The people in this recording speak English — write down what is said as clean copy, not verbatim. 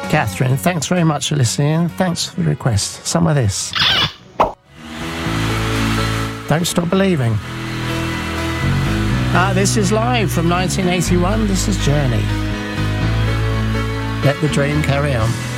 Catherine, thanks very much for listening. Thanks for the request. Some of this. Don't Stop Believing. This is live from 1981. This is Journey. Let the dream carry on.